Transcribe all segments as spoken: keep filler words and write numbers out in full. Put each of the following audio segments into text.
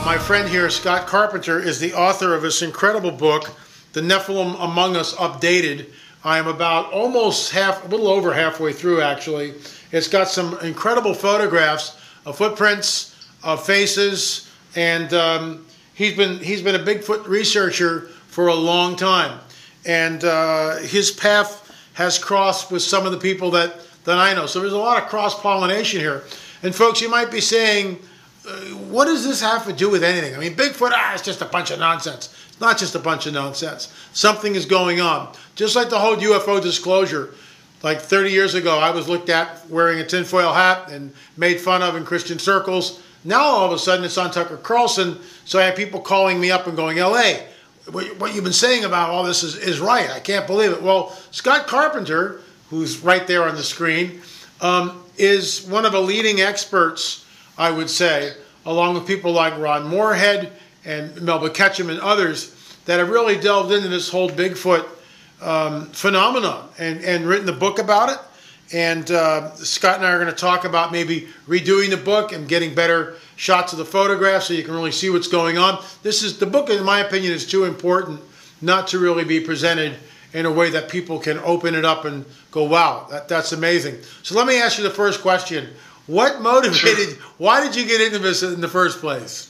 My friend here, Scott Carpenter, is the author of this incredible book, The Nephilim Among Us Updated. I am about almost half, a little over halfway through actually. It's got some incredible photographs of footprints, of faces, and um, he's been he's been a Bigfoot researcher for a long time. And uh, his path has crossed with some of the people that, that I know. So there's a lot of cross-pollination here. And folks, you might be saying, Uh, what does this have to do with anything? I mean, Bigfoot, ah, it's just a bunch of nonsense. It's not just a bunch of nonsense. Something is going on. Just like the whole U F O disclosure. Like thirty years ago, I was looked at wearing a tinfoil hat and made fun of in Christian circles. Now, all of a sudden, it's on Tucker Carlson. So I have people calling me up and going, L A, what you've been saying about all this is, is right. I can't believe it. Well, Scott Carpenter, who's right there on the screen, um, is one of the leading experts, I would say, along with people like Ron Moorhead and Melba Ketchum and others that have really delved into this whole Bigfoot um, phenomenon and, and written a book about it. And uh, Scott and I are going to talk about maybe redoing the book and getting better shots of the photographs so you can really see what's going on. This is the book, in my opinion, is too important not to really be presented in a way that people can open it up and go, wow, that, that's amazing. So let me ask you the first question. What motivated, why did you get into this in the first place?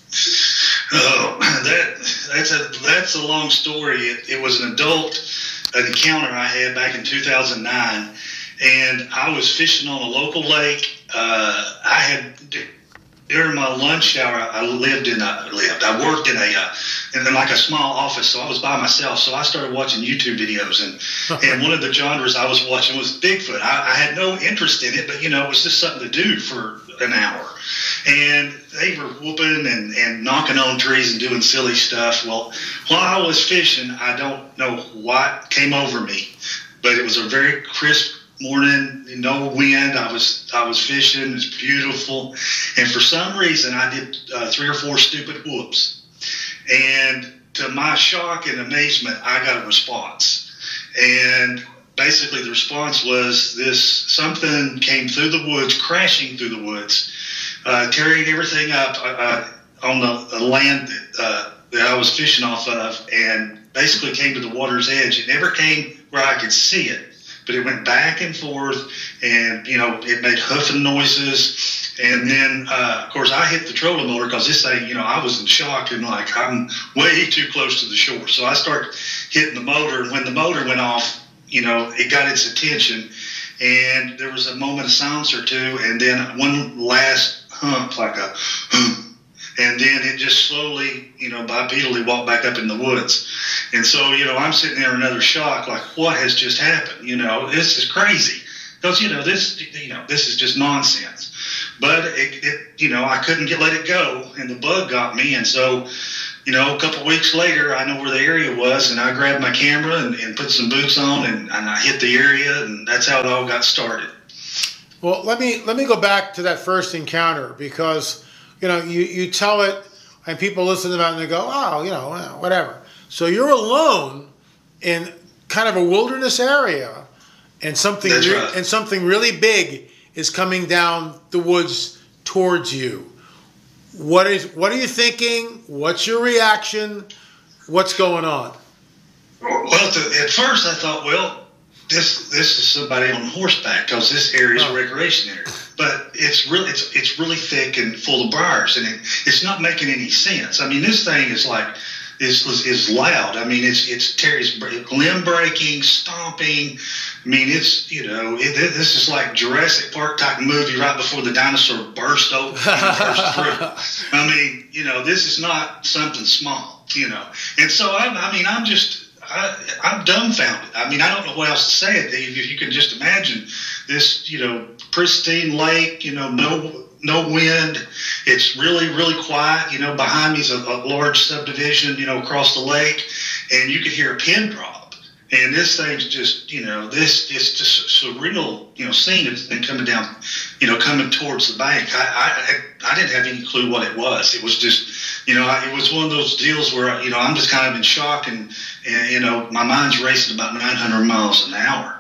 Oh, that that's a that's a long story. It, it was an adult an encounter I had back in two thousand nine, and I was fishing on a local lake. Uh, I had during my lunch hour, I lived in a lived. I worked in a uh, in like a small office, so I was by myself. So I started watching YouTube videos, and and one of the genres I was watching was Bigfoot. I, I had no interest in it, but you know, it was just something to do for an hour. And they were whooping and, and knocking on trees and doing silly stuff. Well, while I was fishing, I don't know what came over me, but it was a very crisp morning, no wind. I was I was fishing. It was beautiful, and for some reason, I did uh, three or four stupid whoops. And to my shock and amazement, I got a response. And basically, the response was this: something came through the woods, crashing through the woods, uh, tearing everything up uh, on the, the land that, uh, that I was fishing off of, and basically came to the water's edge. It never came where I could see it, but it went back and forth, and, you know, it made huffing noises. And then, uh, of course, I hit the trolling motor because this thing, you know, I was in shock and like I'm way too close to the shore. So I started hitting the motor, and when the motor went off, you know, it got its attention, and there was a moment of silence or two, and then one last hump, like a hum, and then it just slowly, you know, bipedally walked back up in the woods. And so, you know, I'm sitting there in another shock, like, what has just happened? You know, this is crazy. Because, you know, this, you know, this is just nonsense. But, it, it, you know, I couldn't get let it go, and the bug got me. And so, you know, a couple of weeks later, I know where the area was, and I grabbed my camera and, and put some boots on, and, and I hit the area, and that's how it all got started. Well, let me let me go back to that first encounter, because, you know, you, you tell it, and people listen to that, and they go, oh, you know, well, whatever. So you're alone in kind of a wilderness area, and something re- right. and something really big is coming down the woods towards you. What is what are you thinking? What's your reaction? What's going on? Well, to, at first I thought, well, this this is somebody on horseback, because this area is oh. a recreation area. But it's really it's it's really thick and full of briars, and it, it's not making any sense. I mean, this thing is like is is, is loud. I mean, it's it's, it's limb breaking, stomping. I mean, it's, you know, it, this is like Jurassic Park type movie right before the dinosaur burst open and burst through. I mean, you know, this is not something small, you know. And so, I, I mean, I'm just, I, I'm dumbfounded. I mean, I don't know what else to say. If you can just imagine this, you know, pristine lake, you know, no no wind. It's really, really quiet. You know, behind me is a, a large subdivision, you know, across the lake, and you could hear a pin drop. And this thing's just, you know, this is just a surreal, you know, scene that's been coming down, you know, coming towards the bank. I, I, I didn't have any clue what it was. It was just, you know, it was one of those deals where, you know, I'm just kind of in shock, and, and you know, my mind's racing about nine hundred miles an hour.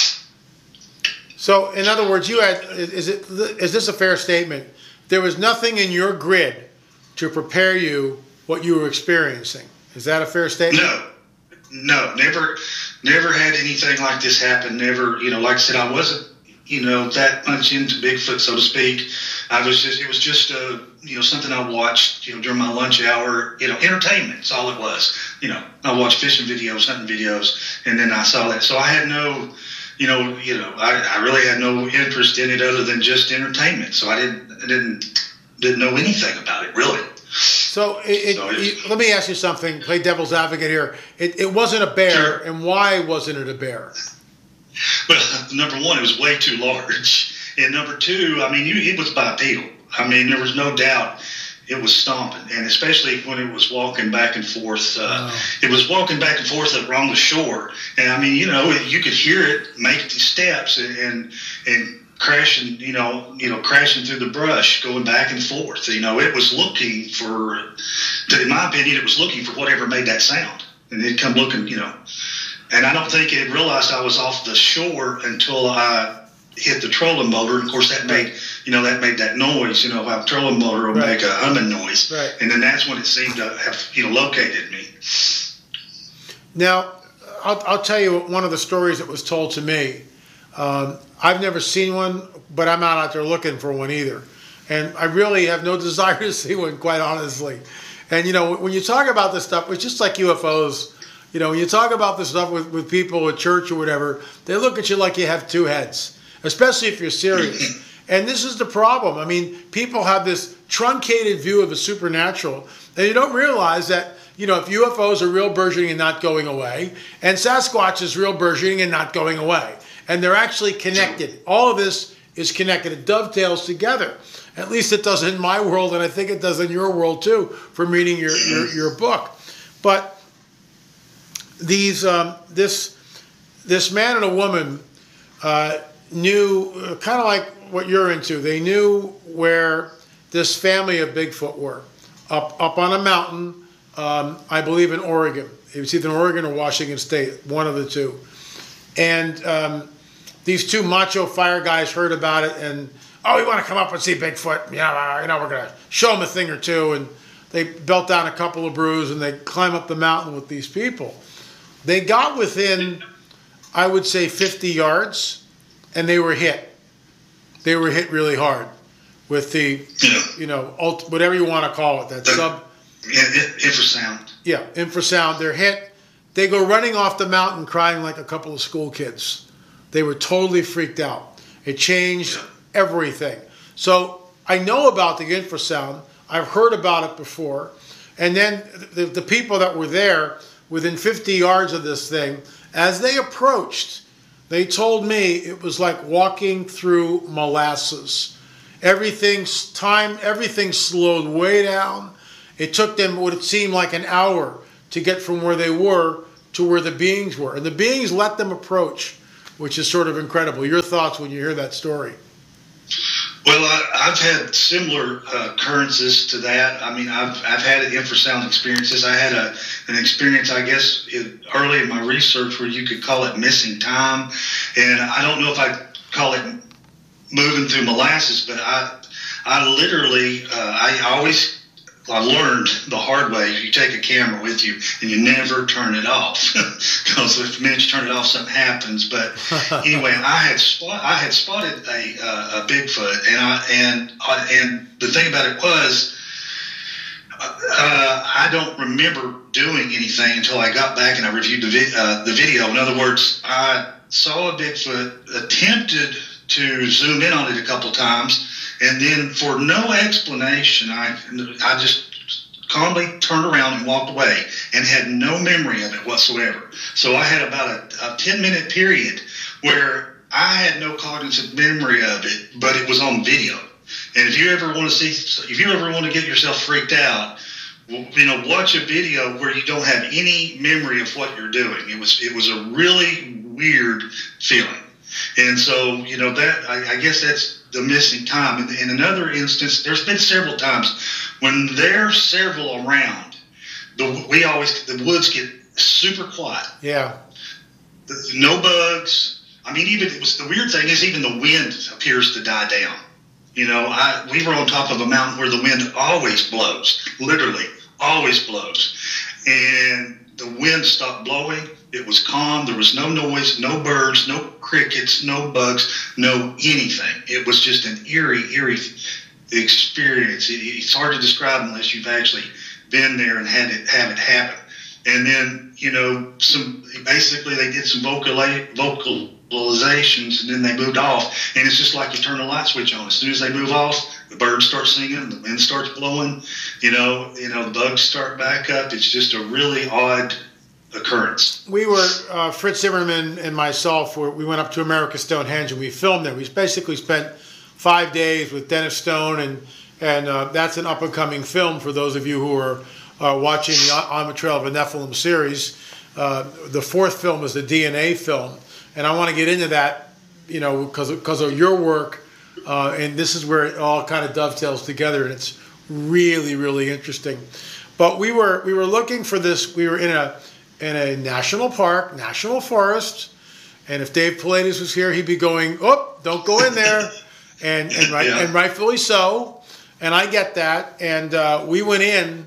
So, in other words, you had, is it, is this a fair statement? There was nothing in your grid to prepare you what you were experiencing. Is that a fair statement? No, no, never, never had anything like this happen. Never, you know, like I said, I wasn't, you know, that much into Bigfoot, so to speak. I was just, it was just, uh, you know, something I watched, you know, during my lunch hour, you know, entertainment. That's all it was. You know, I watched fishing videos, hunting videos, and then I saw that. So I had no, you know, you know, I, I really had no interest in it other than just entertainment. So I didn't, I didn't, didn't know anything about it, really. So, it, it, so it, let me ask you something. Play devil's advocate here. It, it wasn't a bear, sure. And why wasn't it a bear? Well, number one, it was way too large, and number two, I mean, you, it was bipedal. I mean, there was no doubt it was stomping, and especially when it was walking back and forth. Uh, oh. It was walking back and forth along the shore, and I mean, you know, you could hear it make these steps and and, and crashing, you know, you know, crashing through the brush, going back and forth. You know, it was looking for, in my opinion, it was looking for whatever made that sound, and it come looking, you know. And I don't think it realized I was off the shore until I hit the trolling motor. And of course, that made, you know, that made that noise. You know, how a trolling motor will right. make a humming noise. Right. And then that's when it seemed to have, you know, located me. Now, I'll, I'll tell you one of the stories that was told to me. Um, I've never seen one, but I'm not out there looking for one either. And I really have no desire to see one, quite honestly. And, you know, when you talk about this stuff, it's just like U F Os. You know, when you talk about this stuff with, with people at church or whatever, they look at you like you have two heads, especially if you're serious. And this is the problem. I mean, people have this truncated view of the supernatural, and you don't realize that, you know, if U F Os are real burgeoning and not going away, and Sasquatch is real burgeoning and not going away, and they're actually connected. All of this is connected. It dovetails together. At least it does in my world, and I think it does in your world too, from reading your, your, your book. But These um, this this man and a woman uh, knew uh, kind of like what you're into. They knew where this family of Bigfoot were, up up on a mountain. Um, I believe in Oregon. It was either Oregon or Washington State, one of the two. And um, these two macho fire guys heard about it, and oh, we want to come up and see Bigfoot. Yeah, you know, we're gonna show them a thing or two. And they belt down a couple of brews, and they climb up the mountain with these people. They got within, I would say, fifty yards, and they were hit. They were hit really hard with the, yeah. you know, ult- whatever you want to call it, that the, sub... Yeah, infrasound. Yeah, infrasound. They're hit. They go running off the mountain crying like a couple of school kids. They were totally freaked out. It changed yeah. everything. So I know about the infrasound. I've heard about it before. And then the, the people that were there, within fifty yards of this thing, as they approached, they told me it was like walking through molasses. Everything's time, everything slowed way down. It took them what it seemed like an hour to get from where they were to where the beings were. And the beings let them approach, which is sort of incredible. Your thoughts when you hear that story? Well, I, I've had similar uh, occurrences to that. I mean, I've I've had infrasound experiences. I had a an experience, I guess, in, early in my research where you could call it missing time, and I don't know if I call it moving through molasses, but I I literally uh, I always. I learned the hard way. You take a camera with you and you never turn it off, because if the minute you turn it off, something happens. But anyway, I had spot, I had spotted a, uh, a Bigfoot, and I and uh, and the thing about it was, uh, I don't remember doing anything until I got back and I reviewed the vi- uh, the video. In other words, I saw a Bigfoot, attempted to zoom in on it a couple times. And then, for no explanation, I I just calmly turned around and walked away and had no memory of it whatsoever. So I had about a, a ten-minute period where I had no cognitive memory of it, but it was on video. And if you ever want to see, if you ever want to get yourself freaked out, you know, watch a video where you don't have any memory of what you're doing. It was it was a really weird feeling. And so, you know, that I, I guess that's the missing time. In, in another instance, there's been several times when there's several around. The we always the woods get super quiet. Yeah. The, no bugs. I mean, even it was the weird thing is even the wind appears to die down. You know, I we were on top of a mountain where the wind always blows. literally always blows. And the wind stopped blowing. It was calm. There was no noise, no birds, no crickets, no bugs, no anything. It was just an eerie, eerie experience. It, it's hard to describe unless you've actually been there and had it have it happen. And then, you know, some basically they did some vocali- vocalizations, and then they moved off. And it's just like you turn a light switch on. As soon as they move off, the birds start singing, the wind starts blowing. You know, you know, the bugs start back up. It's just a really odd occurrence. We were uh, Fritz Zimmerman and myself. Were, we went up to America Stonehenge and we filmed there. We basically spent five days with Dennis Stone, and and uh, that's an up and coming film for those of you who are uh, watching the On the Trail of a Nephilim series. Uh, the fourth film is the D N A film, and I want to get into that, you know, because because of your work, uh, and this is where it all kind of dovetails together, and it's really really interesting. But we were we were looking for this. We were in a in a national park, national forest, and if Dave Paulides was here, he'd be going, "Oh, don't go in there," and and right yeah. and rightfully so. And I get that. And uh, we went in,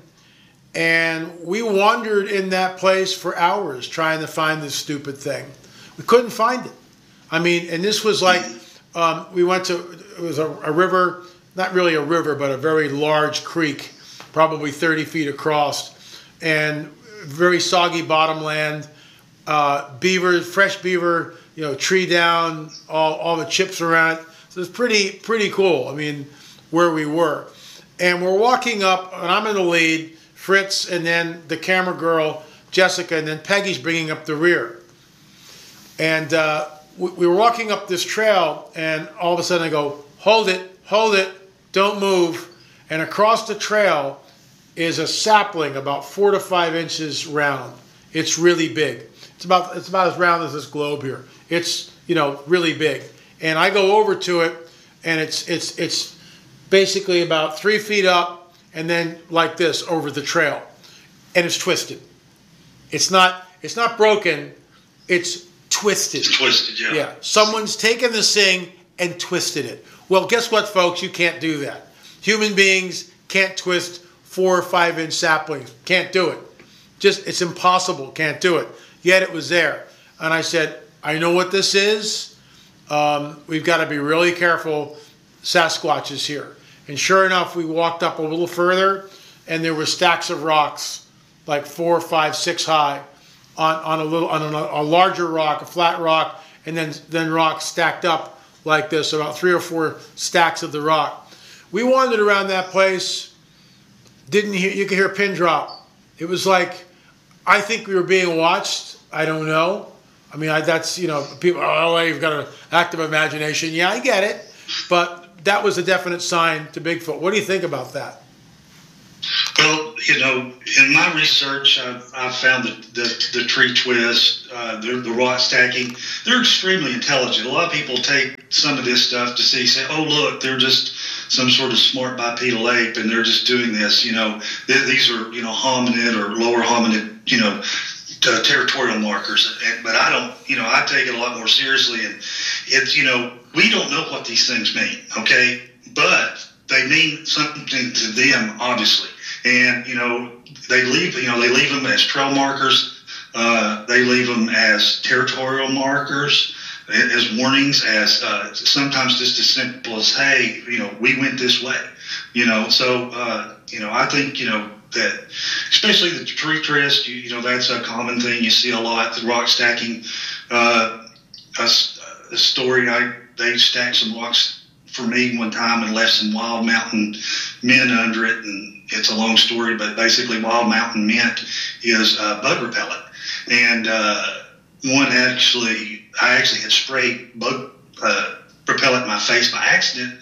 and we wandered in that place for hours trying to find this stupid thing. We couldn't find it. I mean, and this was like um, we went to it was a, a river, not really a river, but a very large creek, probably thirty feet across, and very soggy bottomland, uh, beaver, fresh beaver, you know, tree down, all, all the chips around it. So it's pretty, pretty cool. I mean, where we were. And we're walking up, and I'm in the lead, Fritz, and then the camera girl, Jessica, and then Peggy's bringing up the rear. And uh, we, we were walking up this trail, and all of a sudden I go, hold it, hold it, don't move. And across the trail is a sapling about four to five inches round. It's really big. It's about it's about as round as this globe here. It's, you know, really big. And I go over to it, and it's it's it's basically about three feet up, and then like this over the trail, and it's twisted. It's not it's not broken. It's twisted. It's twisted, yeah. Yeah. Someone's taken this thing and twisted it. Well, guess what, folks? You can't do that. Human beings can't twist four or five inch saplings. Can't do it. Just, it's impossible. Can't do it. Yet it was there. And I said, I know what this is. Um, we've got to be really careful. Sasquatch is here. And sure enough, we walked up a little further, and there were stacks of rocks, like four, five, six high, on, on a little, on a, a larger rock, a flat rock, and then then rocks stacked up like this, about three or four stacks of the rock. We wandered around that place. Didn't hear, you could hear a pin drop. It was like, I think we were being watched. I don't know. I mean, I, that's, you know, people, oh, you've got an active imagination. Yeah, I get it. But that was a definite sign to Bigfoot. What do you think about that? Well, you know, in my research, I've, I've found that the, the tree twist, uh, the, the rock stacking, they're extremely intelligent. A lot of people take some of this stuff to see, say, oh, look, they're just some sort of smart bipedal ape, and they're just doing this. You know, th- these are, you know, hominid or lower hominid, you know, uh, territorial markers. And, but I don't, you know, I take it a lot more seriously. And it's, you know, we don't know what these things mean, okay? But they mean something to them, obviously. And, you know, they leave, you know, they leave them as trail markers. Uh, they leave them as territorial markers, as warnings, as uh, sometimes just as simple as, hey, you know, we went this way, you know. So, uh, you know, I think, you know, that especially the tree twist, you, you know, that's a common thing you see a lot. The rock stacking, uh, a, a story, I they stacked some rocks for me one time and left some Wild Mountain mint under it, and it's a long story, but basically Wild Mountain mint is uh, bug repellent. And uh, one actually, I actually had sprayed bug uh, repellent in my face by accident,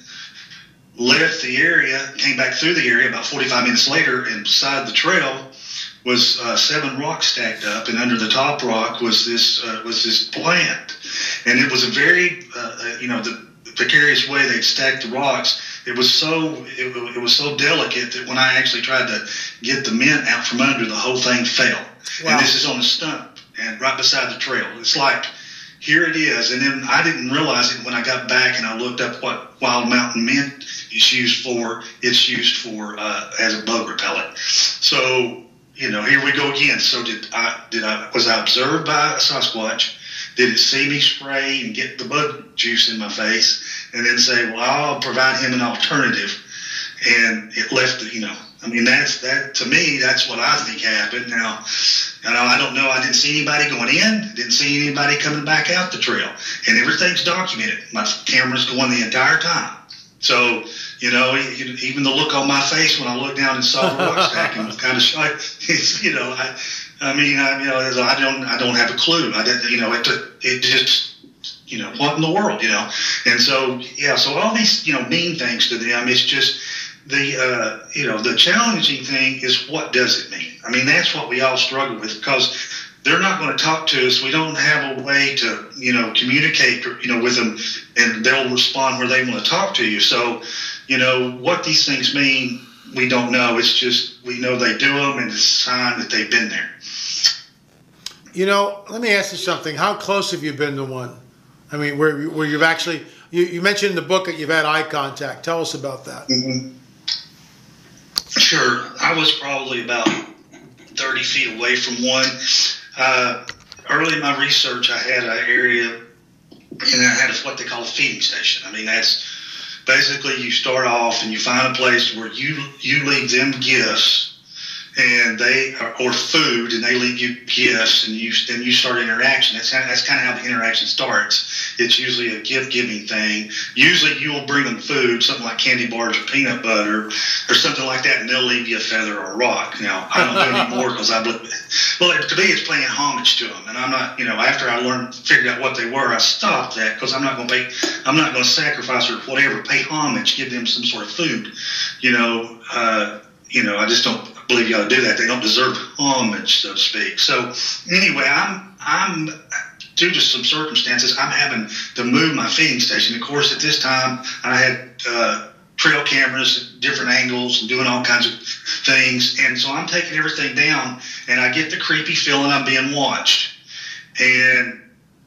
left the area, came back through the area about forty-five minutes later, and beside the trail was uh, seven rocks stacked up, and under the top rock was this uh, was this plant. And it was a very, uh, you know, the precarious way they'd stacked the rocks. It was so it, it was so delicate that when I actually tried to get the mint out from under, the whole thing fell. Wow. And this is on a stump and right beside the trail. It's like, here it is. And then I didn't realize it when I got back and I looked up what Wild Mountain mint is used for. It's used for uh, as a bug repellent. So, you know, here we go again. So did I, did I, was I observed by a Sasquatch? Did it see me spray and get the bug juice in my face and then say, well, I'll provide him an alternative? And it left, you know, I mean, that's, that, to me, that's what I think happened. Now, you know, I don't know. I didn't see anybody going in. Didn't see anybody coming back out the trail. And everything's documented. My camera's going the entire time. So, you know, even the look on my face when I looked down and saw the rock stack and was kind of shy, it's, you know, I, I mean, I, you know, I don't, I don't have a clue. I didn't, you know, it, it just, you know, what in the world, you know? And so, yeah, so all these, you know, mean things to them, it's just the, uh, you know, the challenging thing is what does it mean? I mean, that's what we all struggle with because they're not going to talk to us. We don't have a way to, you know, communicate, you know, with them, and they'll respond where they want to talk to you. So, you know, what these things mean, we don't know. It's just we know they do them, and it's a sign that they've been there. You know, let me ask you something. How close have you been to one? I mean, where where you've actually, you, you mentioned in the book that you've had eye contact. Tell us about that. Mm-hmm. Sure. I was probably about thirty feet away from one. Uh, early in my research, I had an area, and I had a, what they call a feeding station. I mean, that's basically you start off and you find a place where you you leave them gifts, and they or food, and they leave you gifts, and you then you start interaction. That's how, that's kind of how the interaction starts. It's usually a gift giving thing. Usually you will bring them food, something like candy bars or peanut butter or something like that, and they'll leave you a feather or a rock. Now I don't do it anymore because I believe. Well, to me, it's paying homage to them, and I'm not. You know, after I learned, figured out what they were, I stopped that because I'm not going to pay. I'm not going to sacrifice or whatever. Pay homage, give them some sort of food. You know. Uh, you know, I just don't believe you ought to do that. They don't deserve homage, so to speak. So anyway, I'm I'm due to some circumstances, I'm having to move my feeding station. Of course, at this time, I had uh, trail cameras at different angles and doing all kinds of things, and so I'm taking everything down, and I get the creepy feeling I'm being watched, and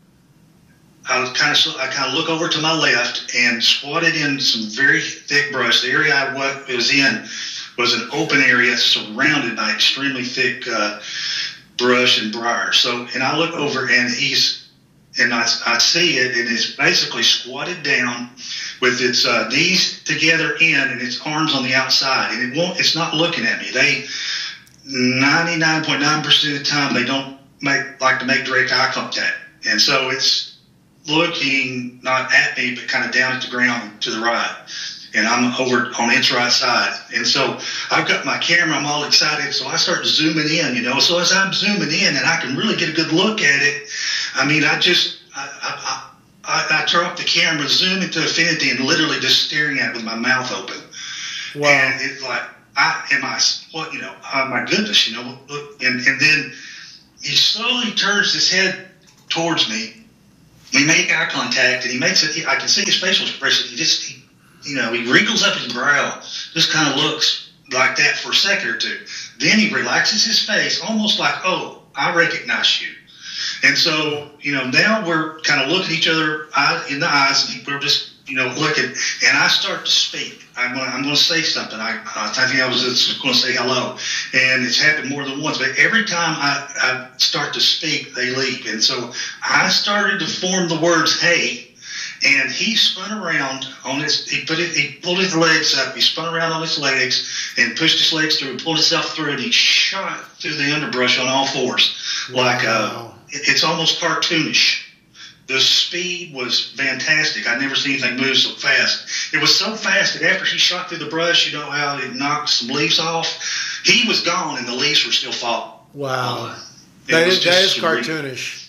I was kind of I kind of look over to my left and squatted in some very thick brush. The area I was in was an open area surrounded by extremely thick uh, brush and briar. So, and I look over and he's, and I, I see it, and it's basically squatted down with its uh, knees together in and its arms on the outside, and it won't. It's not looking at me. They ninety-nine point nine percent of the time they don't make like to make direct eye contact, and so it's looking not at me but kind of down at the ground to the right. And I'm over on its right side. And so I've got my camera, I'm all excited, so I start zooming in, you know. So as I'm zooming in and I can really get a good look at it, I mean, I just, I, I, I, I drop the camera, zoom into infinity, and literally just staring at it with my mouth open. Wow. And it's like, I, am I, what, you know, oh my goodness, you know, look, and, and then he slowly turns his head towards me. We make eye contact, and he makes it, I can see his facial expression. He just, he, you know, he wrinkles up his brow, just kind of looks like that for a second or two. Then he relaxes his face, almost like, oh, I recognize you. And so, you know, now we're kind of looking each other in the eyes, and we're just, you know, looking, and I start to speak. I'm going, I'm going to say something. I, I think I was just going to say hello, and it's happened more than once. But every time I, I start to speak, they leave. And so I started to form the words, hey. And he spun around on his, he put it, he pulled his legs up, he spun around on his legs and pushed his legs through and pulled himself through, and he shot through the underbrush on all fours. Wow. Like, uh, it's almost cartoonish. The speed was fantastic. I'd never seen anything move so fast. It was so fast that after he shot through the brush, you know how it knocked some leaves off? He was gone and the leaves were still falling. Wow. Uh, that is, that is cartoonish.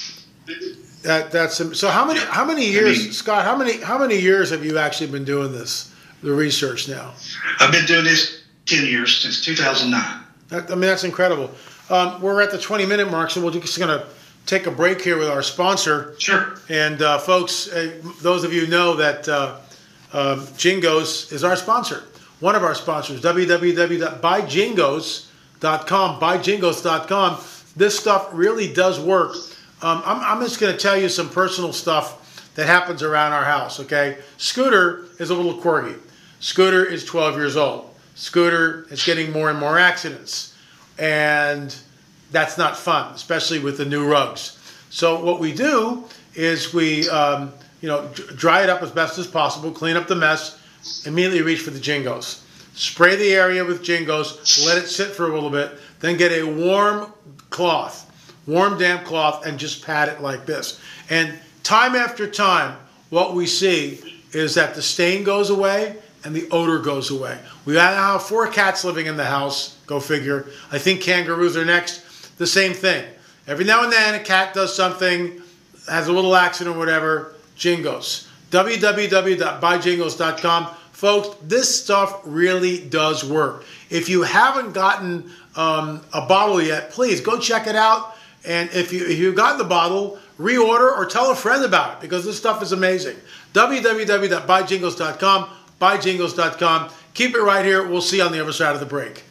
That that's so. How many how many years, I mean, Scott? How many how many years have you actually been doing this, the research now? I've been doing this ten years, since two thousand nine. That, I mean, that's incredible. Um, we're at the twenty minute mark, so we're just going to take a break here with our sponsor. Sure. And uh, folks, uh, those of you know that uh, um, Jingos is our sponsor, one of our sponsors. w w w dot buy jingos dot com. buy jingos dot com. This stuff really does work. Um, I'm, I'm just going to tell you some personal stuff that happens around our house, okay? Scooter is a little corgi. Scooter is twelve years old. scooter is getting more and more accidents. And that's not fun, especially with the new rugs. So what we do is we, um, you know, dry it up as best as possible, clean up the mess, immediately reach for the Jingos. Spray the area with Jingos, let it sit for a little bit, then get a warm cloth, warm damp cloth, and just pat it like this. And time after time, what we see is that the stain goes away and the odor goes away. We now have four cats living in the house, go figure. I think kangaroos are next. The same thing. Every now and then a cat does something, has a little accident or whatever, Jingos. w w w dot buy jingos dot com. Folks, this stuff really does work. If you haven't gotten um, a bottle yet, please go check it out. And if, you, if you've gotten the bottle, reorder or tell a friend about it, because this stuff is amazing. w w w dot buy jingos dot com. buy jingos dot com. Keep it right here. We'll see you on the other side of the break.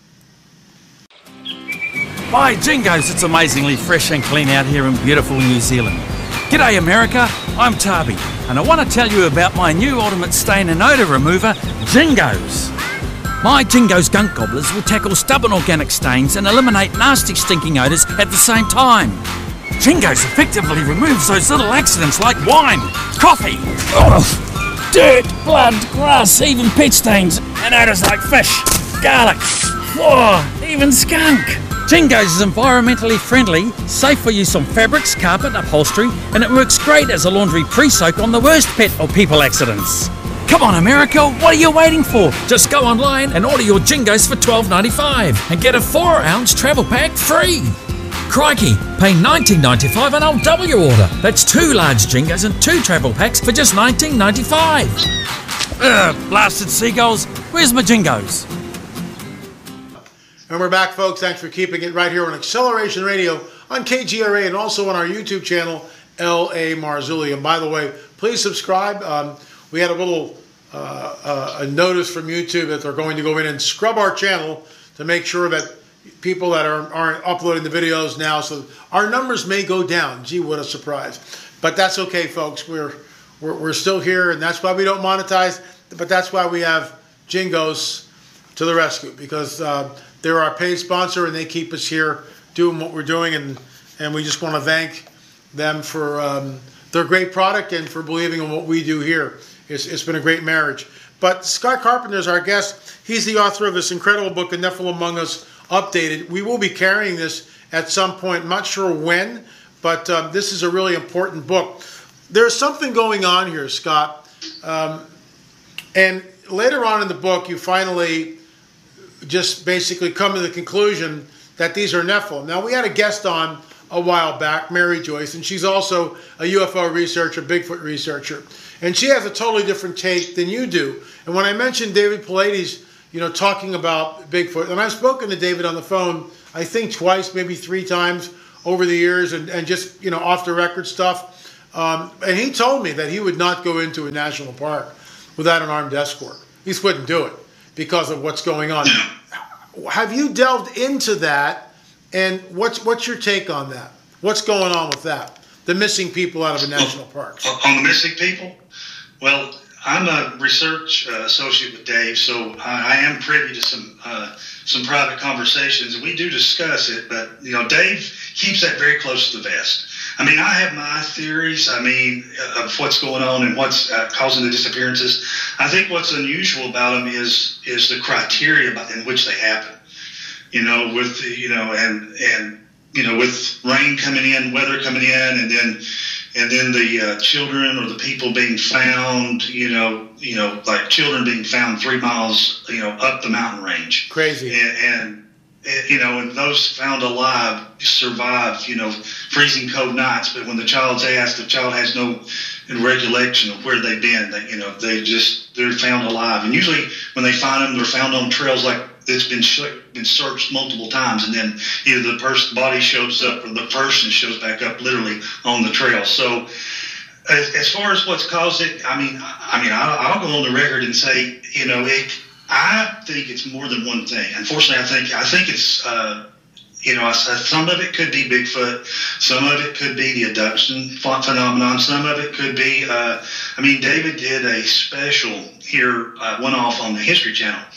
By Jingos, it's amazingly fresh and clean out here in beautiful New Zealand. G'day America, I'm Tarby, and I want to tell you about my new ultimate stain and odour remover, Jingos. My Jingos gunk gobblers will tackle stubborn organic stains and eliminate nasty stinking odours at the same time. Jingos effectively removes those little accidents like wine, coffee, ugh, dirt, blood, grass, even pet stains, and odours like fish, garlic, oh, even skunk. Jingos is environmentally friendly, safe for use on fabrics, carpet, upholstery, and it works great as a laundry pre-soak on the worst pet or people accidents. Come on America, what are you waiting for? Just go online and order your Jingos for twelve ninety-five and get a four ounce travel pack free. Crikey, pay nineteen ninety-five and I'll double your order. That's two large Jingos and two travel packs for just nineteen ninety-five. Ugh, blasted seagulls, where's my Jingos? And we're back, folks. Thanks for keeping it right here on Acceleration Radio on K G R A and also on our YouTube channel, L A Marzulli. And by the way, please subscribe. Um, we had a little uh, uh, a notice from YouTube that they're going to go in and scrub our channel to make sure that people that are, aren't uploading the videos now, so our numbers may go down. Gee, what a surprise. But that's okay, folks. We're, we're, we're still here, and that's why we don't monetize, but that's why we have Jingos to the rescue, because uh, they're our paid sponsor and they keep us here doing what we're doing, and, and we just want to thank them for um, their great product and for believing in what we do here. It's, it's been a great marriage. But Scott Carpenter is our guest. He's the author of this incredible book, A Nephilim Among Us, Updated. We will be carrying this at some point. I'm not sure when, but um, this is a really important book. There's something going on here, Scott. Um, and later on in the book, you finally just basically come to the conclusion that these are Nephilim. Now, we had a guest on a while back, Mary Joyce, and she's also a U F O researcher, Bigfoot researcher. And she has a totally different take than you do. And when I mentioned David Paulides, you know, talking about Bigfoot, and I've spoken to David on the phone, I think twice, maybe three times over the years, and, and just, you know, off the record stuff. Um, and he told me that he would not go into a national park without an armed escort. He just wouldn't do it because of what's going on. Have you delved into that, and what's what's your take on that? What's going on with that? The missing people out of a national park. On the missing people? Well, I'm a research uh, associate with Dave, so I, I am privy to some uh, some private conversations, and we do discuss it. But you know, Dave keeps that very close to the vest. I mean, I have my theories. I mean, of what's going on and what's uh, causing the disappearances. I think what's unusual about them is is the criteria in which they happen. You know, with the, you know, and and you know, with rain coming in, weather coming in, and then. And then the uh, children or the people being found, you know, you know, like children being found three miles, you know, up the mountain range. Crazy. And, and, and you know, and those found alive survived, you know, freezing cold nights. But when the child's asked, the child has no recollection of where they've been. They, you know, they just, they're found alive. And usually when they find them, they're found on trails like it's been sh- been searched multiple times, and then either the person body shows up or the person shows back up literally on the trail. So as, as far as what's caused it, I mean, I mean, I'll, I'll go on the record and say, you know, it, I think it's more than one thing. Unfortunately, I think I think it's, uh, you know, some of it could be Bigfoot, some of it could be the abduction phenomenon, some of it could be, uh, I mean, David did a special here, uh, went off on the History Channel.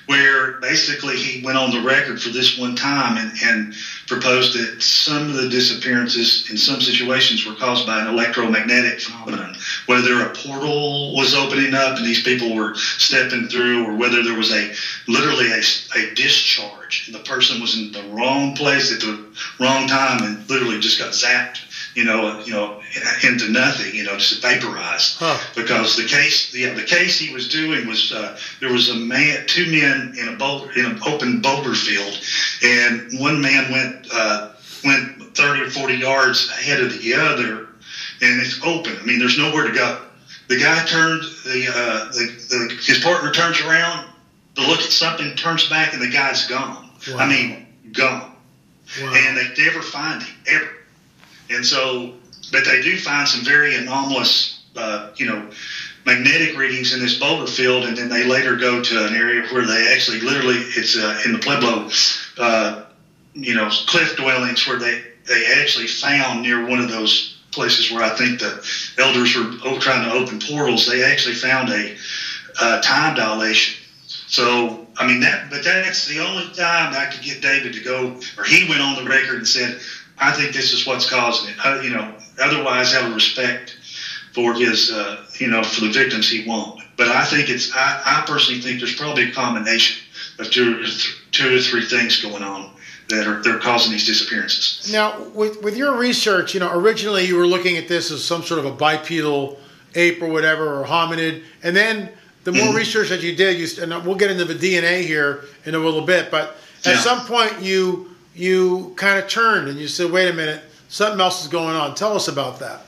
where basically he went on the record for this one time and, and proposed that some of the disappearances in some situations were caused by an electromagnetic phenomenon, whether a portal was opening up and these people were stepping through, or whether there was a literally a, a discharge and the person was in the wrong place at the wrong time and literally just got zapped, you know, you know, into nothing, you know, just vaporized. Huh. Because the case, the the case he was doing was uh, there was a man, two men in a boulder, in an open boulder field, and one man went uh, went thirty or forty yards ahead of the other, and it's open. I mean, there's nowhere to go. The guy turned, the uh, the, the his partner turns around to look at something, turns back, and the guy's gone. Wow. I mean, gone. Wow. And they never find him ever. And so, but they do find some very anomalous, uh, you know, magnetic readings in this boulder field, and then they later go to an area where they actually, literally, it's uh, in the Pueblo, uh, you know, cliff dwellings where they, they actually found near one of those places where I think the elders were trying to open portals. They actually found a uh, time dilation. So, I mean, that, but that's the only time I could get David to go, or he went on the record and said, I think this is what's causing it. Uh, you know, otherwise, out of respect for his, uh, you know, for the victims, he won't. But I think it's, I, I personally think there's probably a combination of two, two or three things going on that are they're causing these disappearances. Now, with with your research, you know, originally you were looking at this as some sort of a bipedal ape or whatever, or hominid, and then the more mm-hmm. research that you did, you and we'll get into the D N A here in a little bit, but at yeah. some point you. you kind of turned and you said, wait a minute, something else is going on. Tell us about that.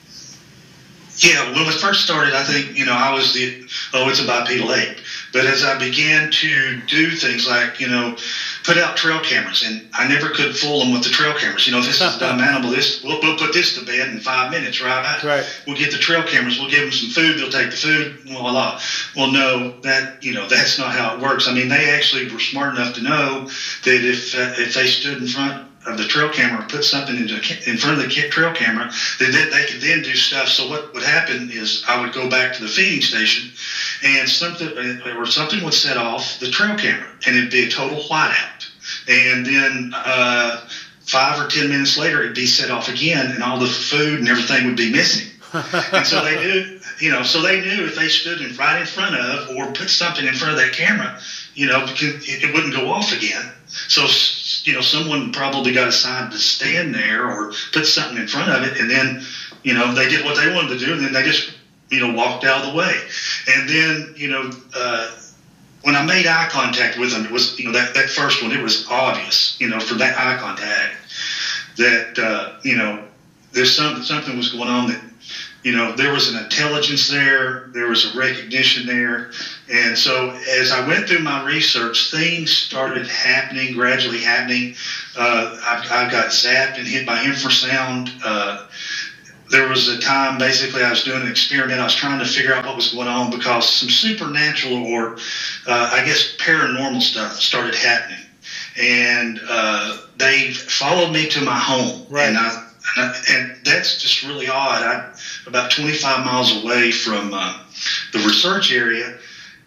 Yeah, when it first started, I think, you know, I was the, oh, it's a bipedal ape. But as I began to do things like, you know, put out trail cameras, and I never could fool them with the trail cameras. You know, this is a dumb animal. This, we'll, we'll put this to bed in five minutes, right? Right. We'll get the trail cameras. We'll give them some food. They'll take the food. Voila. Well, no, that, you know, that's not how it works. I mean, they actually were smart enough to know that if uh, if they stood in front of the trail camera, put something into, in front of the trail camera, they, they could then do stuff. So what would happen is I would go back to the feeding station, and something or something would set off the trail camera, and it'd be a total whiteout. And then uh, five or ten minutes later, it'd be set off again, and all the food and everything would be missing. And so they knew, you know, so they knew if they stood in, right in front of or put something in front of that camera, you know, it, it wouldn't go off again. So, you know, someone probably got assigned to stand there or put something in front of it, and then, you know, they did what they wanted to do, and then they just, you know, walked out of the way. And then, you know, uh, when I made eye contact with them, it was, you know, that, that first one, it was obvious, you know, for that eye contact that, uh, you know, there's some, something was going on that, you know, there was an intelligence there, there was a recognition there. And so as I went through my research, things started happening, gradually happening. Uh, I, I got zapped and hit by infrasound. Uh, there was a time, basically, I was doing an experiment. I was trying to figure out what was going on because some supernatural or, uh, I guess, paranormal stuff started happening. And uh, they followed me to my home. Right. And I, and, I, and that's just really odd. I'm about twenty-five miles away from uh, the research area,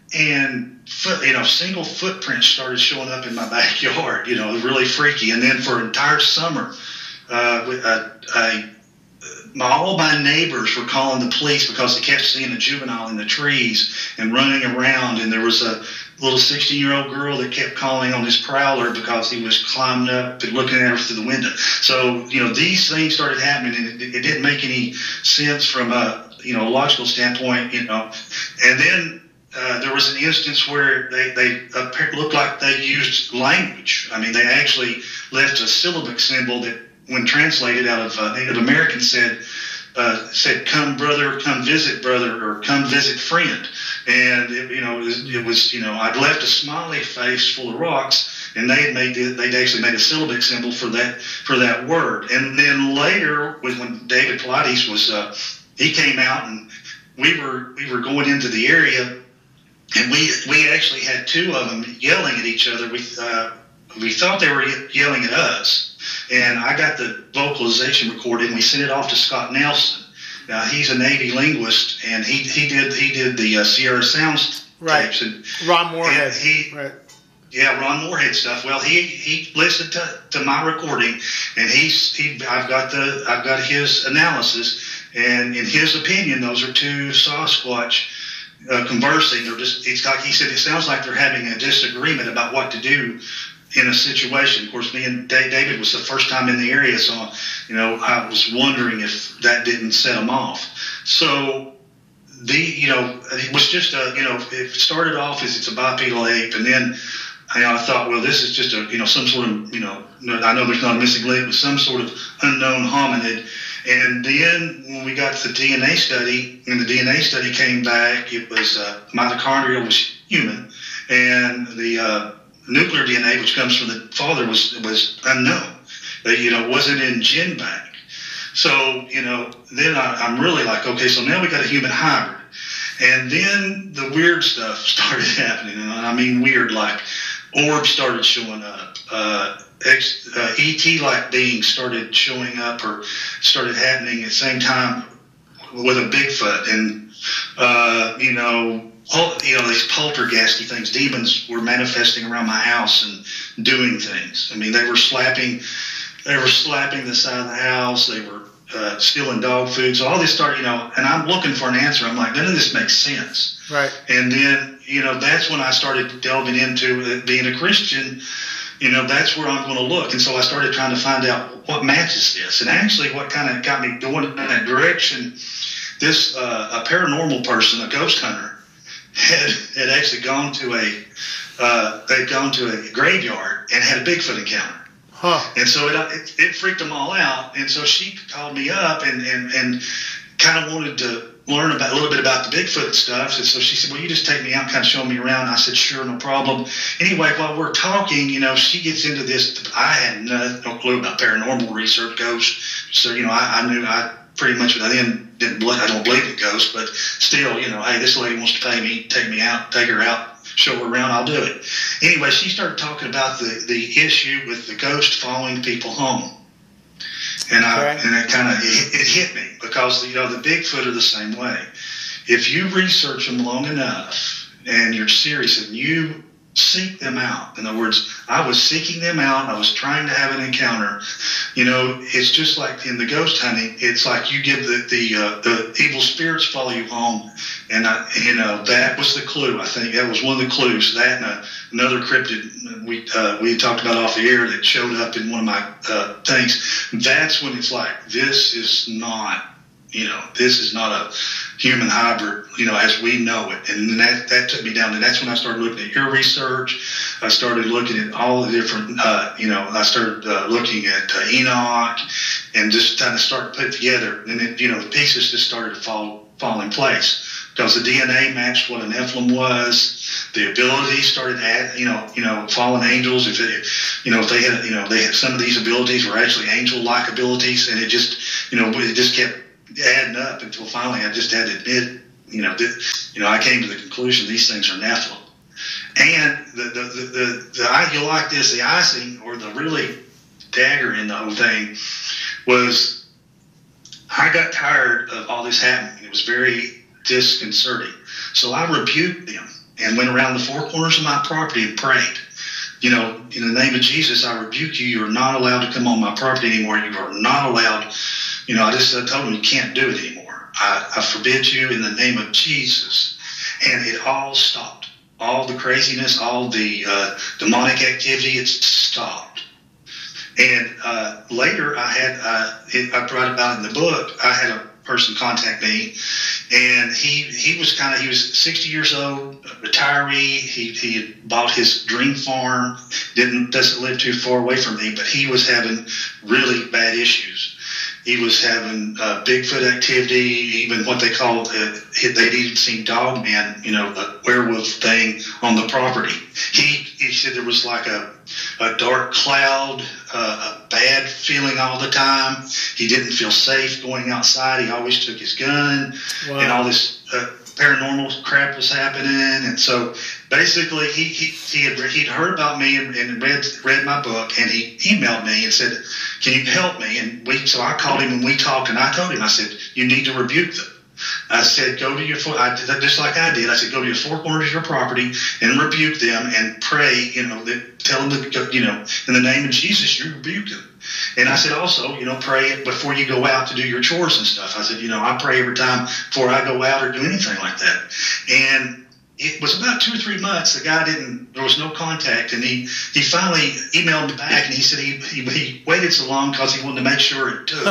and foot, you know, single footprints started showing up in my backyard. You know, really freaky. And then for an entire summer, uh, I, I, my, all my neighbors were calling the police because they kept seeing a juvenile in the trees and running around. And there was a little sixteen-year-old girl that kept calling on his prowler because he was climbing up and looking at her through the window. So, you know, these things started happening, and it, it didn't make any sense from a, you know, logical standpoint, you know. And then uh, there was an instance where they, they uh, looked like they used language. I mean, they actually left a syllabic symbol that, when translated out of uh, Native American, said, uh, said, come brother, come visit brother, or come visit friend. And, it, you know, it was, it was, you know, I'd left a smiley face full of rocks, and they had made it, they'd actually made a syllabic symbol for that, for that word. And then later, when David Pilates was, uh, he came out, and we were, we were going into the area, and we, we actually had two of them yelling at each other. We, uh, we thought they were yelling at us. And I got the vocalization recorded, and we sent it off to Scott Nelson. Now, he's a Navy linguist, and he, he did he did the uh, Sierra Sounds right. tapes. And, Ron Moorhead. And he, right. Yeah, Ron Moorhead stuff. Well, he, he listened to, to my recording, and he's he I've got the I've got his analysis, and in his opinion, those are two Sasquatch uh, conversing. They're just it's like he said. It sounds like they're having a disagreement about what to do in a situation. Of course, me and David was the first time in the area, so you know I was wondering if that didn't set them off. So the you know it was just a you know it started off as it's a bipedal ape, and then. You know, I thought, well, this is just a, you know, some sort of, you know, I know there's not a missing link, but some sort of unknown hominid. And then when we got to the D N A study, and the D N A study came back, it was uh, mitochondrial was human, and the uh, nuclear D N A, which comes from the father, was was unknown. But, you know, wasn't in GenBank. So, you know, then I, I'm really like, okay, so now we got a human hybrid. And then the weird stuff started happening. And I mean weird, like orbs started showing up. Uh, X, uh, E T-like beings started showing up or started happening at the same time with a Bigfoot. And, uh, you know, all, you know, these poltergeisty things, demons were manifesting around my house and doing things. I mean, they were slapping, they were slapping the side of the house. They were uh, stealing dog food. So all this started, you know, and I'm looking for an answer. I'm like, none of this makes sense. Right. And then, you know, that's when I started delving into being a Christian. You know, that's where I'm going to look. And so I started trying to find out what matches this. And actually what kind of got me going in that direction, this, uh, a paranormal person, a ghost hunter, had, had actually gone to a, uh, they'd gone to a graveyard and had a Bigfoot encounter. Huh. And so it, it, it freaked them all out. And so she called me up and, and, and kind of wanted to learn about a little bit about the Bigfoot stuff. And so she said, well, you just take me out and kind of show me around. I said, sure, no problem. Anyway, while we're talking, you know, she gets into this. I had no, no clue about paranormal research, ghosts. So, you know, I, I knew I pretty much by then didn't believe, I don't believe in ghosts, but still, you know, hey, this lady wants to pay me, take me out, take her out, show her around, I'll do it. Anyway, she started talking about the, the issue with the ghost following people home. And I, okay. and it kind of, it, it hit me because, you know, the Bigfoot are the same way. If you research them long enough and you're serious and you seek them out, in other words, I was seeking them out, I was trying to have an encounter, you know, it's just like in the ghost hunting, it's like you give the, the, uh, the evil spirits follow you home. And, I, you know, that was the clue. I think that was one of the clues. That and a, another cryptid we uh, we talked about off the air that showed up in one of my uh, things. That's when it's like, this is not, you know, this is not a human hybrid, you know, as we know it. And that, that took me down. And that's when I started looking at your research. I started looking at all the different, uh, you know, I started uh, looking at uh, Enoch and just kind of started to put together. And, it, you know, the pieces just started to fall, fall in place. Because the D N A matched what a Nephilim was, the abilities started at you know you know fallen angels. If it, you know if they had you know they had some of these abilities were actually angel-like abilities, and it just you know it just kept adding up until finally I just had to admit you know that, you know I came to the conclusion these things are Nephilim. And the the the, the, the you like this the icing or the really dagger in the whole thing was I got tired of all this happening. It was very disconcerting. So I rebuked them and went around the four corners of my property and prayed. You know, in the name of Jesus, I rebuke you. You are not allowed to come on my property anymore. You are not allowed. You know, I just I told them you can't do it anymore. I, I forbid you in the name of Jesus. And it all stopped. All the craziness, all the uh, demonic activity, it stopped. And uh, later I had, uh, it, I brought about in the book, I had a person contact me, and he he was kind of he was sixty years old, retiree. He he had bought his dream farm, didn't doesn't live too far away from me, but he was having really bad issues. He was having uh, Bigfoot activity, even what they call uh, they'd even seen dog man, you know, the werewolf thing on the property. He he said there was like a a dark cloud, uh, a bad feeling all the time. He didn't feel safe going outside. He always took his gun, wow. And all this uh, paranormal crap was happening. And so basically he he he had he'd heard about me and, and read read my book, and he emailed me and said, "Can you help me?" And we so I called him and we talked, and I told him, I said, "You need to rebuke them." I said, go to your four, I did that just like I did. I said, go to your four corners of your property and rebuke them and pray, you know, that, tell them that, you know, in the name of Jesus, you rebuke them. And I said, also, you know, pray before you go out to do your chores and stuff. I said, you know, I pray every time before I go out or do anything like that. And it was about two or three months. The guy didn't, there was no contact. And he, he finally emailed me back and he said he, he, he waited so long because he wanted to make sure it took.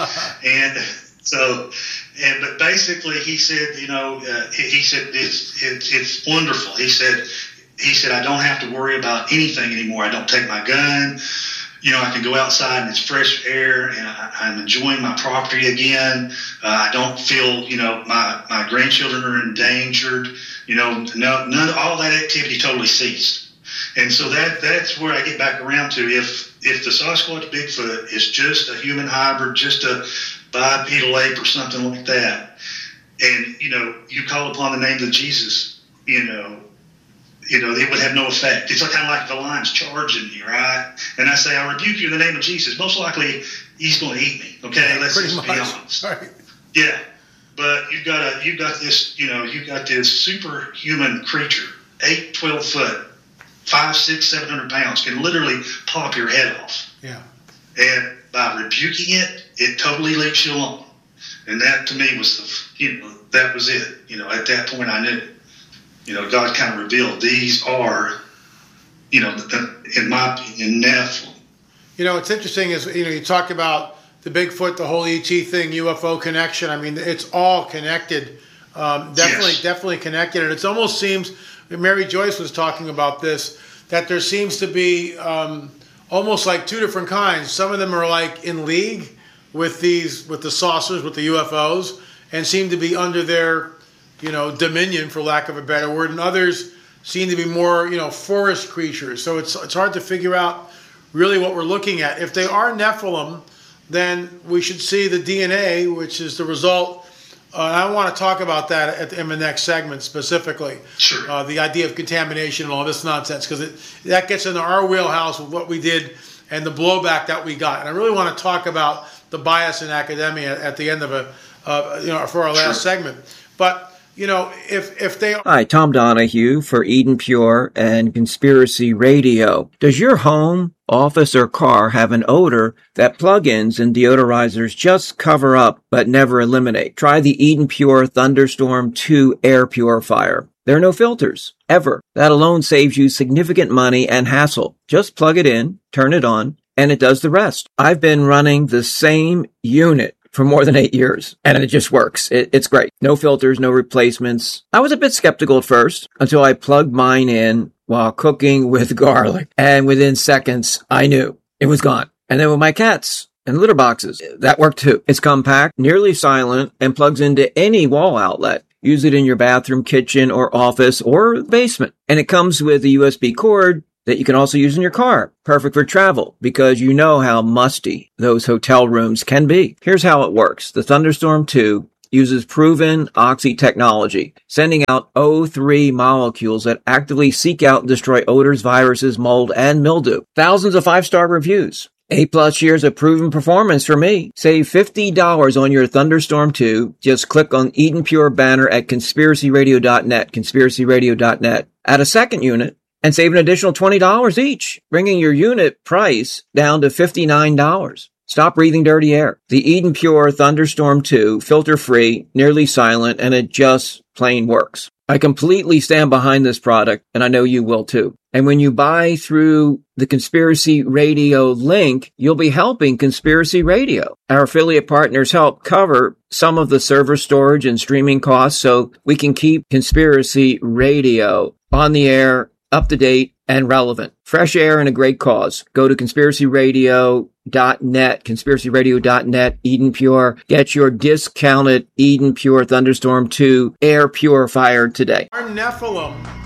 And so, and, but basically he said, you know, uh, he, he said, it's, it's, it's wonderful. He said, he said, I don't have to worry about anything anymore. I don't take my gun. You know, I can go outside and it's fresh air and I, I'm enjoying my property again. Uh, I don't feel, you know, my, my grandchildren are endangered. You know, no, none of all that activity totally ceased. And so that that's where I get back around to if, if the Sasquatch Bigfoot is just a human hybrid, just a bipedal ape or something like that, and, you know, you call upon the name of Jesus, you know, you know, it would have no effect. It's kind of like the lion's charging me, right? And I say, I rebuke you in the name of Jesus. Most likely, he's going to eat me. Okay, let's Pretty just much. be honest. Right. Yeah, but you've got a, you've got this, you know, you've got this superhuman creature, eight, twelve foot, five, six, seven hundred pounds, can literally pop your head off. Yeah. And by rebuking it, it totally leaves you alone. And that to me was the, you know, that was it. You know, at that point, I knew. You know, God kind of revealed these are, you know, in my opinion, Nephilim. You know, what's interesting is, you know, you talk about the Bigfoot, the whole E T thing, U F O connection. I mean, it's all connected. Um, definitely, yes. definitely connected. And it almost seems, Mary Joyce was talking about this, that there seems to be um, almost like two different kinds. Some of them are like in league with these, with the saucers, with the U F Os, and seem to be under their, you know, dominion, for lack of a better word, and others seem to be more, you know, forest creatures. So it's it's hard to figure out really what we're looking at. If they are Nephilim, then we should see the D N A, which is the result. Uh, and I want to talk about that at the, in the next segment specifically. Sure. Uh, the idea of contamination and all this nonsense, because that gets into our wheelhouse with what we did and the blowback that we got. And I really want to talk about the bias in academia at the end of a, uh, you know, for our last Sure. segment. But you know, if if they are... Hi, Tom Donahue for Eden Pure and Conspiracy Radio. Does your home, office, or car have an odor that plugins and deodorizers just cover up but never eliminate? Try the Eden Pure Thunderstorm two air purifier. There are no filters, ever. That alone saves you significant money and hassle. Just plug it in, turn it on, and it does the rest. I've been running the same unit for more than eight years, and it just works. It, it's great. No filters, no replacements. I was a bit skeptical at first until I plugged mine in while cooking with garlic, and within seconds, I knew it was gone. And then with my cats and litter boxes, that worked too. It's compact, nearly silent, and plugs into any wall outlet. Use it in your bathroom, kitchen, or office, or basement. And it comes with a U S B cord that you can also use in your car. Perfect for travel, because you know how musty those hotel rooms can be. Here's how it works. The Thunderstorm two uses proven oxy technology, sending out O three molecules that actively seek out and destroy odors, viruses, mold, and mildew. Thousands of five-star reviews. Eight plus years of proven performance for me. Save fifty dollars on your Thunderstorm two. Just click on Eden Pure banner at conspiracy radio dot net, conspiracy radio dot net. Add a second unit and save an additional twenty dollars each, bringing your unit price down to fifty-nine dollars. Stop breathing dirty air. The Eden Pure Thunderstorm two, filter-free, nearly silent, and it just plain works. I completely stand behind this product, and I know you will too. And when you buy through the Conspiracy Radio link, you'll be helping Conspiracy Radio. Our affiliate partners help cover some of the server storage and streaming costs so we can keep Conspiracy Radio on the air, up to date, and relevant. Fresh air and a great cause. Go to conspiracy radio dot net, conspiracy radio dot net, Eden Pure. Get your discounted Eden Pure Thunderstorm two air purifier today. Are Nephilim